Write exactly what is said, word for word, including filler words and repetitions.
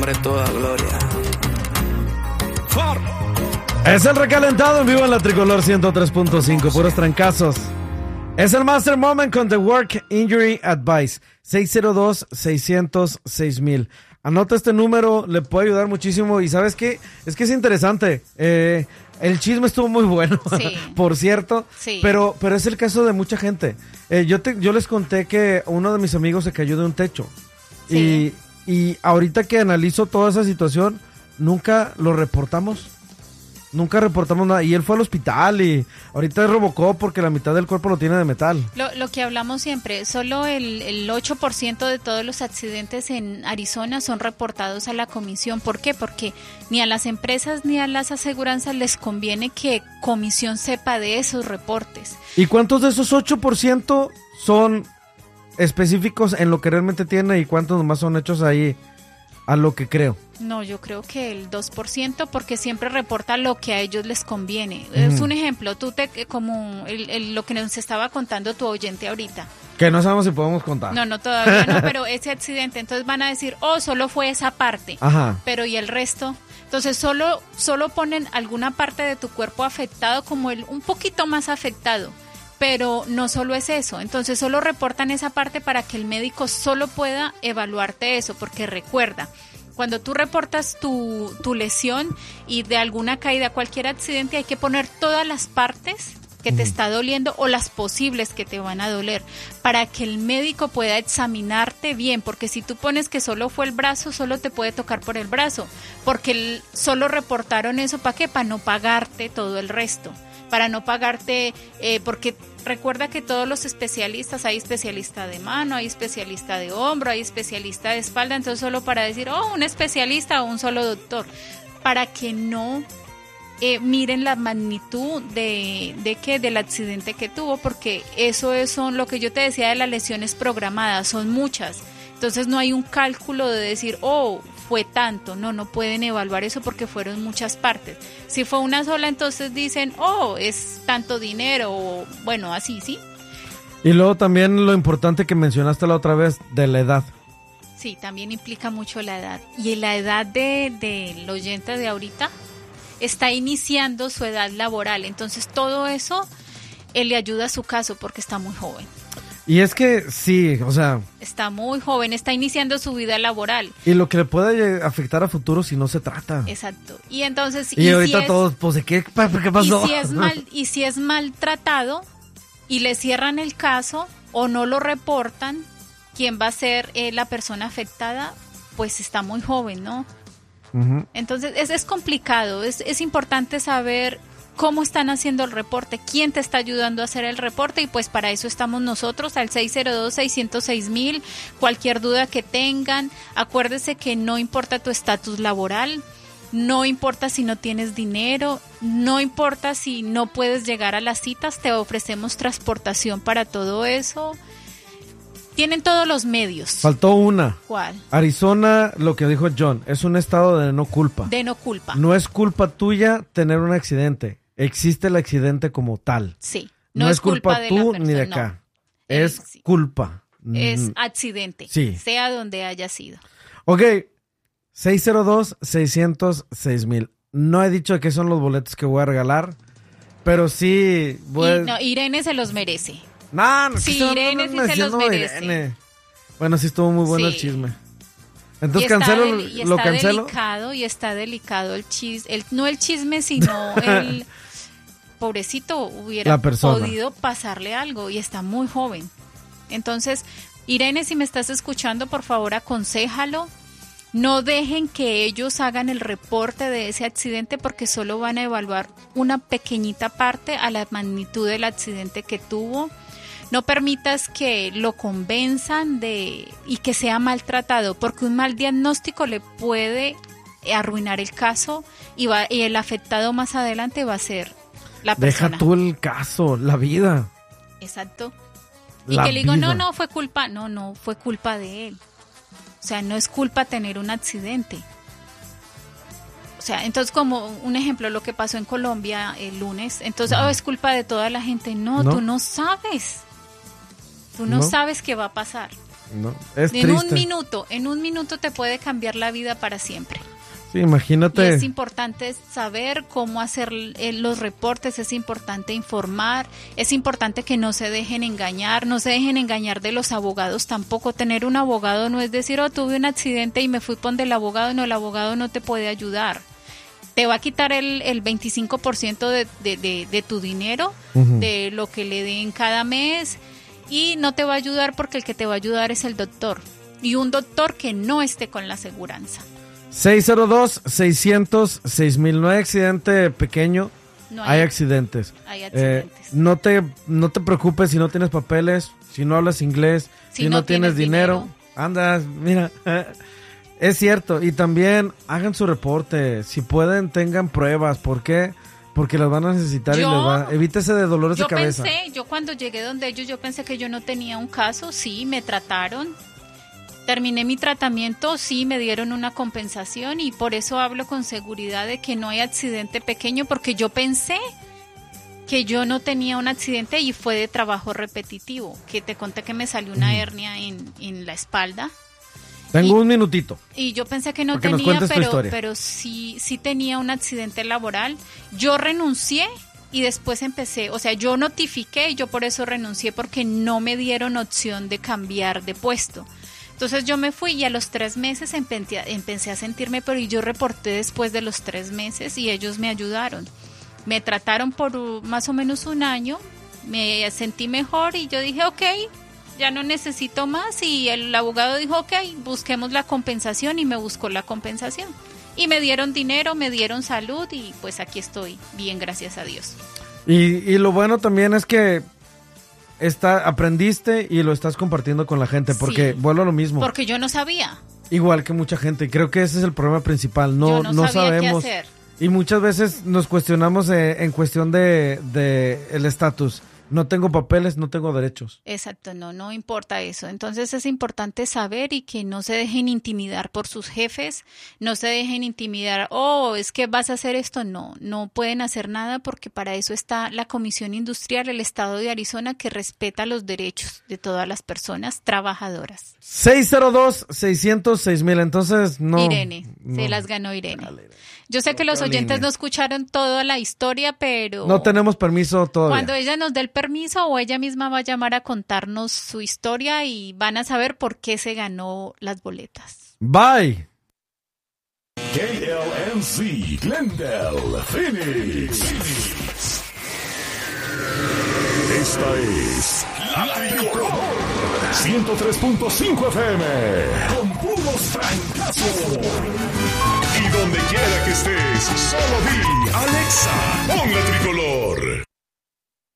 honor es toda gloria. Es el recalentado en vivo en la Tricolor ciento tres punto cinco, puros trancazos. Es el Master Moment con The Work Injury Advice, seis cero dos, seis cero cero, seis mil. Anota este número, le puede ayudar muchísimo. Y ¿sabes qué? Es que es interesante. Eh, el chisme estuvo muy bueno, sí. por cierto. Sí. Pero, pero es el caso de mucha gente. Eh, yo, te, yo les conté que uno de mis amigos se cayó de un techo. Sí. Y, y ahorita que analizo toda esa situación, nunca lo reportamos. Nunca reportamos nada. Y él fue al hospital y ahorita es Robocop porque la mitad del cuerpo lo tiene de metal. Lo, lo que hablamos siempre, solo el, el ocho por ciento de todos los accidentes en Arizona son reportados a la comisión. ¿Por qué? Porque ni a las empresas ni a las aseguranzas les conviene que comisión sepa de esos reportes. ¿Y cuántos de esos ocho por ciento son específicos en lo que realmente tiene y cuántos nomás son hechos ahí a lo que creo? No, yo creo que el dos por ciento porque siempre reporta lo que a ellos les conviene. Mm. Es un ejemplo, tú te, como el, el, lo que nos estaba contando tu oyente ahorita. Que no sabemos si podemos contar. No, no, todavía no, pero ese accidente, entonces van a decir, oh, solo fue esa parte. Ajá. Pero ¿y el resto? Entonces solo, solo ponen alguna parte de tu cuerpo afectado como el un poquito más afectado. Pero no solo es eso, entonces solo reportan esa parte para que el médico solo pueda evaluarte eso, porque recuerda, cuando tú reportas tu, tu lesión y de alguna caída, cualquier accidente, hay que poner todas las partes que te está doliendo o las posibles que te van a doler para que el médico pueda examinarte bien, porque si tú pones que solo fue el brazo, solo te puede tocar por el brazo, porque el, solo reportaron eso, ¿para qué? Para no pagarte todo el resto. Para no pagarte, eh, porque recuerda que todos los especialistas, hay especialista de mano, hay especialista de hombro, hay especialista de espalda, entonces solo para decir, oh, un especialista o un solo doctor, para que no eh, miren la magnitud de, de que del accidente que tuvo, porque eso es son lo que yo te decía de las lesiones programadas, son muchas, entonces no hay un cálculo de decir, oh, fue tanto, no, no pueden evaluar eso porque fueron muchas partes. Si fue una sola, entonces dicen, oh, es tanto dinero, o bueno, así, ¿sí? Y luego también lo importante que mencionaste la otra vez, de la edad. Sí, también implica mucho la edad. Y la edad de, del oyente de ahorita está iniciando su edad laboral, entonces todo eso, él le ayuda a su caso porque está muy joven. Y es que sí, o sea... Está muy joven, está iniciando su vida laboral. Y lo que le puede afectar a futuro si no se trata. Exacto. Y entonces... Y, y ahorita si todos, es, pues, ¿qué, ¿qué pasó? Y si es mal, y si es maltratado y le cierran el caso o no lo reportan, ¿quién va a ser eh, la persona afectada? Pues está muy joven, ¿no? Uh-huh. Entonces es, es complicado, es, es importante saber... cómo están haciendo el reporte, quién te está ayudando a hacer el reporte y pues para eso estamos nosotros al seis cero dos, seis cero seis mil, cualquier duda que tengan, acuérdese que no importa tu estatus laboral, no importa si no tienes dinero, no importa si no puedes llegar a las citas, te ofrecemos transportación para todo eso. Tienen todos los medios. Faltó una. ¿Cuál? Arizona, lo que dijo John, es un estado de no culpa. De no culpa. No es culpa tuya tener un accidente. Existe el accidente como tal. Sí. No, no es, es culpa, culpa de tú ni de acá. No. Es sí. culpa. Es accidente. Sí. Sea donde haya sido. Ok. seis cero dos, seis cero cero, seis mil. No he dicho qué son los boletos que voy a regalar, pero sí... Voy a... y, no, Irene se los merece. No, no, sí, Irene no, no, sí se los merece. Irene. Bueno, sí estuvo muy bueno sí. el chisme. Entonces cancelo, del, y lo está cancelo. Delicado, y está delicado el chisme, el, no el chisme, sino el pobrecito hubiera podido pasarle algo y está muy joven. Entonces, Irene, si me estás escuchando, por favor, aconséjalo. No dejen que ellos hagan el reporte de ese accidente porque solo van a evaluar una pequeñita parte a la magnitud del accidente que tuvo. No permitas que lo convenzan de y que sea maltratado, porque un mal diagnóstico le puede arruinar el caso y, va, y el afectado más adelante va a ser la persona. Deja tú el caso, la vida. Exacto. Y la que le digo, vida. no, no, fue culpa, no, no, fue culpa de él. O sea, no es culpa tener un accidente. O sea, entonces como un ejemplo, lo que pasó en Colombia el lunes, entonces, oh, es culpa de toda la gente. No, no. tú no sabes. Tú no, no sabes qué va a pasar. No, es en triste. un minuto, en un minuto te puede cambiar la vida para siempre. Sí, imagínate. Y es importante saber cómo hacer los reportes, es importante informar, es importante que no se dejen engañar, no se dejen engañar de los abogados tampoco. Tener un abogado no es decir, oh, tuve un accidente y me fui con el abogado, no, el abogado no te puede ayudar. Te va a quitar el, el veinticinco por ciento de, de, de, de tu dinero, uh-huh. de lo que le den cada mes, y no te va a ayudar porque el que te va a ayudar es el doctor. Y un doctor que no esté con la aseguranza. seis cero dos, seiscientos, seis mil. No hay accidente pequeño, no hay, hay accidentes. Hay accidentes. Eh, no, te, no te preocupes si no tienes papeles, si no hablas inglés, si, si no, no tienes, tienes dinero. dinero. Andas, mira, es cierto. Y también hagan su reporte. Si pueden, tengan pruebas. ¿Por qué? Porque las van a necesitar yo, y les va. Evítese de dolores de cabeza. Yo pensé, yo cuando llegué donde ellos, yo pensé que yo no tenía un caso. Sí, me trataron. Terminé mi tratamiento, sí, me dieron una compensación y por eso hablo con seguridad de que no hay accidente pequeño, porque yo pensé que yo no tenía un accidente y fue de trabajo repetitivo, que te conté que me salió una hernia en, en la espalda. Tengo y, un minutito. Y yo pensé que no tenía, pero, pero sí, sí tenía un accidente laboral. Yo renuncié y después empecé, o sea, yo notifiqué y yo por eso renuncié, porque no me dieron opción de cambiar de puesto. Entonces yo me fui y a los tres meses empecé, empecé a sentirme, pero y yo reporté después de los tres meses y ellos me ayudaron. Me trataron por más o menos un año, me sentí mejor y yo dije, ok, ya no necesito más, y el abogado dijo, ok, busquemos la compensación, y me buscó la compensación. Y me dieron dinero, me dieron salud y pues aquí estoy, bien, gracias a Dios. Y, y lo bueno también es que Está, aprendiste y lo estás compartiendo con la gente, porque sí, vuelvo a lo mismo. Porque yo no sabía. Igual que mucha gente, creo que ese es el problema principal, no, yo no, no sabía sabemos. Qué hacer. Y muchas veces nos cuestionamos eh, en cuestión de, de el estatus. No tengo papeles, no tengo derechos. Exacto, no, no importa eso. Entonces es importante saber y que no se dejen intimidar por sus jefes, no se dejen intimidar, oh, es que vas a hacer esto. No, no pueden hacer nada, porque para eso está la Comisión Industrial, el Estado de Arizona, que respeta los derechos de todas las personas trabajadoras. seis cero dos, seiscientos, seis mil, entonces no. Irene, no. Se las ganó Irene. Dale. Yo sé que los oyentes línea. no escucharon toda la historia, pero... No tenemos permiso todavía. Cuando ella nos dé el permiso, o ella misma va a llamar a contarnos su historia y van a saber por qué se ganó las boletas. Bye. K L M C, Glendale, Phoenix. Phoenix. Esta es La Tricolor ciento tres punto cinco F M, con puros francazos. Y donde quiera que estés, solo di Alexa, pon La Tricolor.